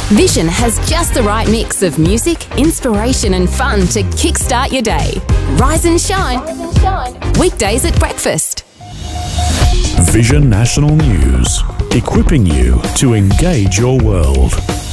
Vision has just the right mix of music, inspiration and fun to kickstart your day. Rise and shine. Weekdays at breakfast. Vision National News, equipping you to engage your world.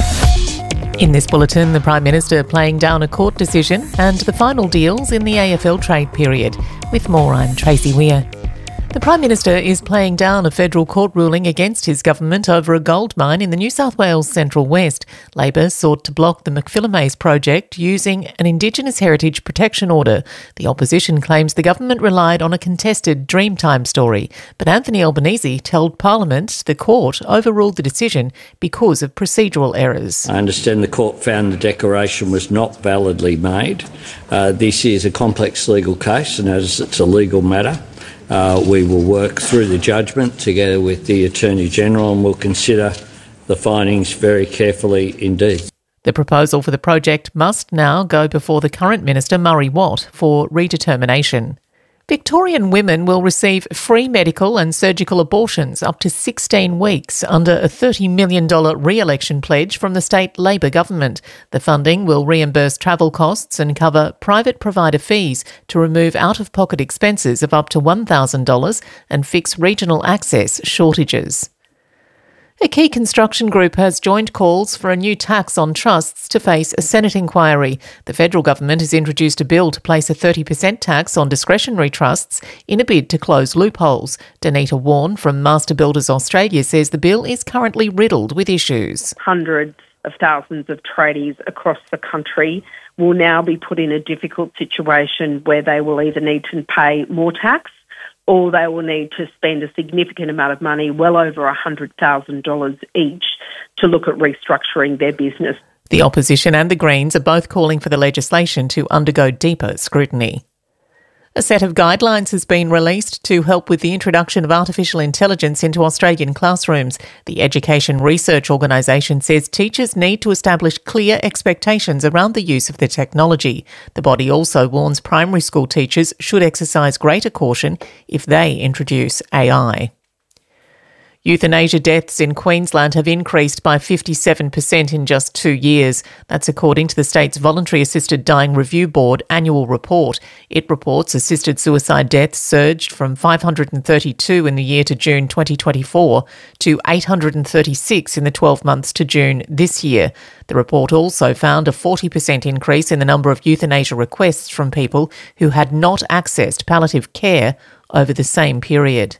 In this bulletin, the Prime Minister playing down a court decision and the final deals in the AFL trade period. With more, I'm Tracy Weir. The Prime Minister is playing down a federal court ruling against his government over a gold mine in the New South Wales Central West. Labor sought to block the McPhillamys project using an Indigenous Heritage Protection Order. The opposition claims the government relied on a contested Dreamtime story, but Anthony Albanese told Parliament the court overruled the decision because of procedural errors. I understand the court found the declaration was not validly made. This is a complex legal case, and as it's a legal matter, we will work through the judgment together with the Attorney-General and we'll consider the findings very carefully indeed. The proposal for the project must now go before the current Minister, Murray Watt, for redetermination. Victorian women will receive free medical and surgical abortions up to 16 weeks under a $30 million re-election pledge from the state Labor government. The funding will reimburse travel costs and cover private provider fees to remove out-of-pocket expenses of up to $1,000 and fix regional access shortages. A key construction group has joined calls for a new tax on trusts to face a Senate inquiry. The federal government has introduced a bill to place a 30% tax on discretionary trusts in a bid to close loopholes. Danita Warren from Master Builders Australia says the bill is currently riddled with issues. Hundreds of thousands of tradies across the country will now be put in a difficult situation where they will either need to pay more tax or they will need to spend a significant amount of money, well over $100,000 each, to look at restructuring their business. The opposition and the Greens are both calling for the legislation to undergo deeper scrutiny. A set of guidelines has been released to help with the introduction of artificial intelligence into Australian classrooms. The Education Research Organisation says teachers need to establish clear expectations around the use of the technology. The body also warns primary school teachers should exercise greater caution if they introduce AI. Euthanasia deaths in Queensland have increased by 57% in just 2 years. That's according to the state's Voluntary Assisted Dying Review Board annual report. It reports assisted suicide deaths surged from 532 in the year to June 2024 to 836 in the 12 months to June this year. The report also found a 40% increase in the number of euthanasia requests from people who had not accessed palliative care over the same period.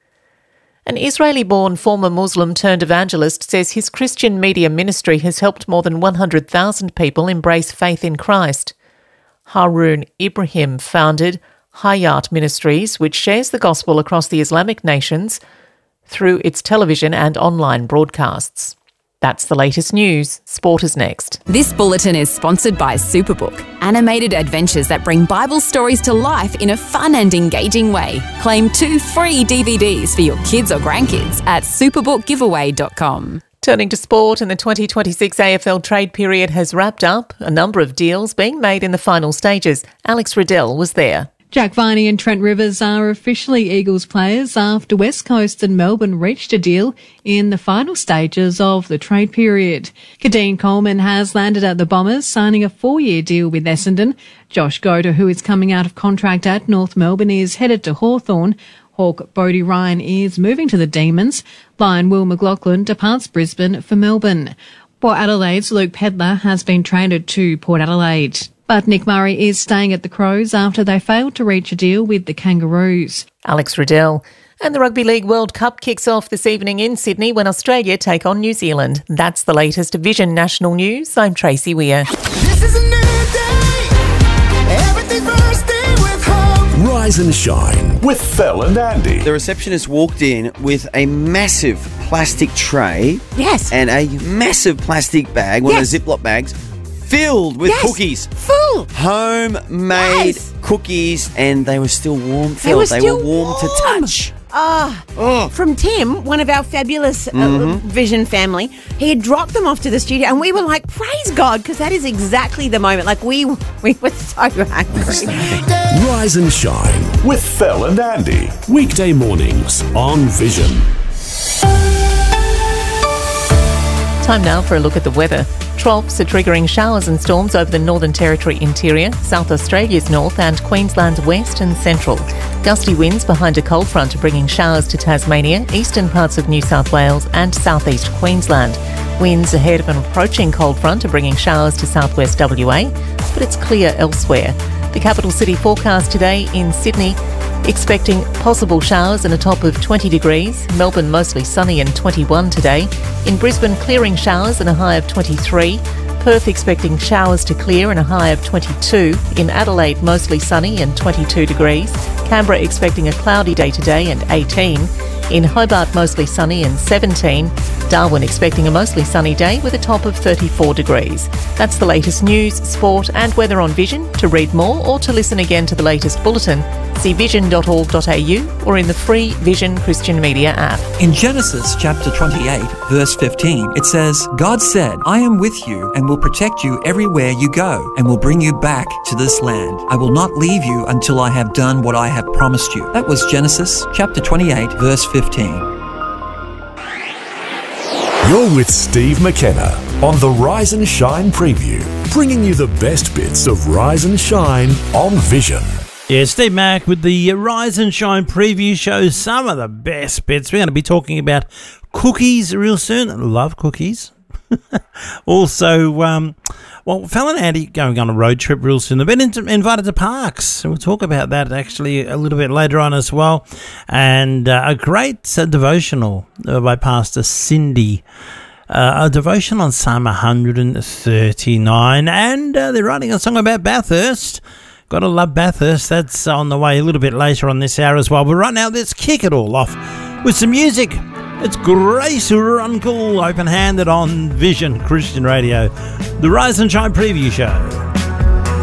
An Israeli-born former Muslim-turned-evangelist says his Christian media ministry has helped more than 100,000 people embrace faith in Christ. Harun Ibrahim founded Hayat Ministries, which shares the gospel across the Islamic nations through its television and online broadcasts. That's the latest news. Sport is next. This bulletin is sponsored by Superbook, animated adventures that bring Bible stories to life in a fun and engaging way. Claim 2 free DVDs for your kids or grandkids at superbookgiveaway.com. Turning to sport, and the 2026 AFL trade period has wrapped up, a number of deals being made in the final stages. Alex Riddell was there. Jack Viney and Trent Rivers are officially Eagles players after West Coast and Melbourne reached a deal in the final stages of the trade period. Kadeen Coleman has landed at the Bombers, signing a 4-year deal with Essendon. Josh Goda, who is coming out of contract at North Melbourne, is headed to Hawthorn. Hawk Bodie Ryan is moving to the Demons. Lion Will McLaughlin departs Brisbane for Melbourne. Port Adelaide's Luke Pedler has been traded to Port Adelaide. But Nick Murray is staying at the Crows after they failed to reach a deal with the Kangaroos. Alex Riddell. And the Rugby League World Cup kicks off this evening in Sydney when Australia take on New Zealand. That's the latest Vision National News. I'm Tracy Weir. This is a new day. Everything's bursting with hope. Rise and shine with Phil and Andy. The receptionist walked in with a massive plastic tray. Yes. And a massive plastic bag, one of the Ziploc bags, filled with cookies. Full. Homemade cookies, and they were still warm, Phil. They were warm to touch. From Tim, one of our fabulous Vision family, he had dropped them off to the studio, and we were like, praise God, because that is exactly the moment. Like, we were so angry. Rise and shine with Phil and Andy. Weekday mornings on Vision. Time now for a look at the weather. Troughs are triggering showers and storms over the Northern Territory interior, South Australia's north and Queensland's west and central. Gusty winds behind a cold front are bringing showers to Tasmania, eastern parts of New South Wales and southeast Queensland. Winds ahead of an approaching cold front are bringing showers to southwest WA, but it's clear elsewhere. The capital city forecast today in Sydney, expecting possible showers and a top of 20 degrees. Melbourne mostly sunny and 21 today. In Brisbane, clearing showers and a high of 23. Perth expecting showers to clear and a high of 22. In Adelaide, mostly sunny and 22 degrees. Canberra expecting a cloudy day today and 18. In Hobart, mostly sunny and 17. Darwin expecting a mostly sunny day with a top of 34 degrees. That's the latest news, sport and weather on Vision. To read more or to listen again to the latest bulletin, see vision.org.au or in the free Vision Christian Media app. In Genesis chapter 28, verse 15, it says, God said, I am with you and will protect you everywhere you go and will bring you back to this land. I will not leave you until I have done what I have promised you. That was Genesis chapter 28, verse 15. You're with Steve McKenna on the Rise and Shine preview, bringing you the best bits of Rise and Shine on Vision. Yeah, Steve Mack with the Rise and Shine preview shows some of the best bits. We're going to be talking about cookies real soon. Love cookies. Also, Phil and Andy going on a road trip real soon. They've been invited to parks. So we'll talk about that actually a little bit later on as well. And a great devotional by Pastor Cindy. A devotion on Psalm 139. And they're writing a song about Bathurst. Gotta love Bathurst. That's on the way a little bit later on this hour as well. But right now, let's kick it all off with some music. It's Grace Runkle, open-handed on Vision Christian Radio, the Rise and Shine preview show.